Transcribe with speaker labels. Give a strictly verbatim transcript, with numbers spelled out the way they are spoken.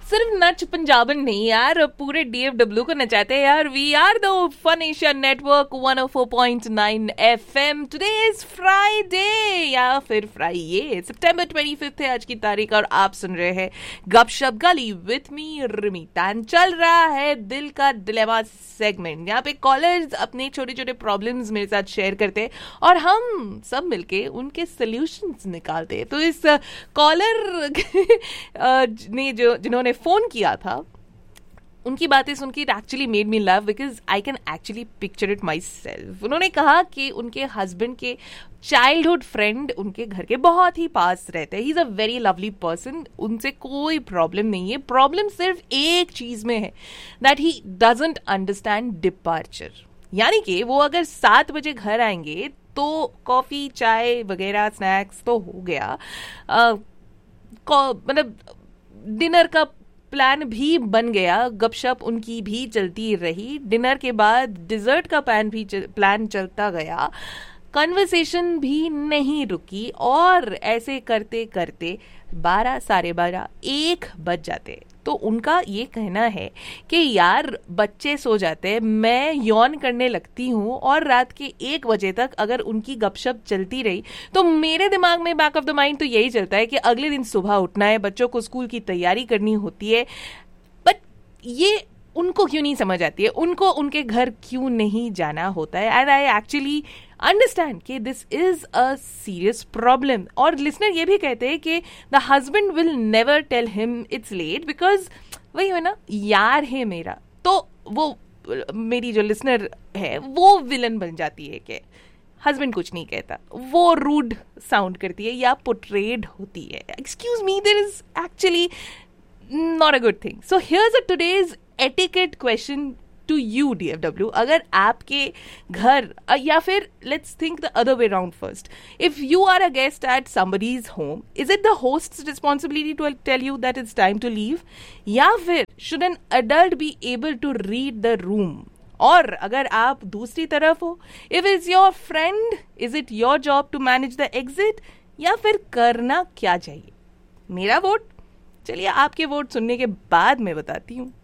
Speaker 1: सिर्फ नच पंजाबन नहीं यार, पूरे डीएफडब्ल्यू को नचाते हैं यार। We are the fun Asia network one O four point nine FM. Today is Friday या फिर फ्राइडे, सितंबर ट्वेंटी फिफ्थ है आज की तारीख और आप सुन रहे हैं गपशप गली विथ मी रिमीता। चल रहा है दिल का डिलेमा सेगमेंट, यहाँ पे कॉलर्स अपने छोटे छोटे प्रॉब्लम्स मेरे साथ शेयर करते हैं और हम सब मिलके उनके सॉल्यूशंस निकालते हैं। तो इस कॉलर ने जो जिन्होंने फोन किया था, उनकी बातें सुन के it actually made me love because I can actually picture it my self. उन्होंने कहा कि उनके हस्बैंड के चाइल्डहुड फ्रेंड उनके घर के बहुत ही पास रहते हैं। He is a very lovely person, उनसे कोई प्रॉब्लम नहीं है। प्रॉब्लम सिर्फ एक चीज में है, that he doesn't understand departure. यानी कि वो अगर सात बजे घर आएंगे तो कॉफी चाय वगैरह स्नैक्स तो हो गया, मतलब डिनर का प्लान भी बन गया, गपशप उनकी भी चलती रही। डिनर के बाद डिजर्ट का प्लान भी प्लान चलता गया, कन्वर्सेशन भी नहीं रुकी और ऐसे करते करते बारह साढ़े बारह एक बज जाते। तो उनका ये कहना है कि यार बच्चे सो जाते हैं, मैं यौन करने लगती हूँ और रात के एक बजे तक अगर उनकी गपशप चलती रही तो मेरे दिमाग में बैक ऑफ द माइंड तो यही चलता है कि अगले दिन सुबह उठना है, बच्चों को स्कूल की तैयारी करनी होती है। बट ये उनको क्यों नहीं समझ आती है, उनको उनके घर क्यों नहीं जाना होता है। एंड आई एक्चुअली अंडरस्टैंड कि this is a serious problem. और लिसनर ये भी कहते हैं कि the husband will never tell him it's late because वही है ना, यार है मेरा। तो वो मेरी जो लिसनर है वो विलन बन जाती है कि हस्बैंड कुछ नहीं कहता, वो रूड साउंड करती है या पोर्ट्रेड होती है। Excuse me, there is actually not a good thing. So here's a today's etiquette question to you D F W. अगर आपके घर या फिर let's think the other way around first. If you are a guest at somebody's home, is it the host's responsibility to tell you that it's time to leave? या फिर should an adult be able to read the room? और अगर आप दूसरी तरफ हो, if it's your friend, is it your job to manage the exit? या फिर करना क्या चाहिए? मेरा वोट, चलिए आपके वोट सुनने के बाद मैं बताती हूँ।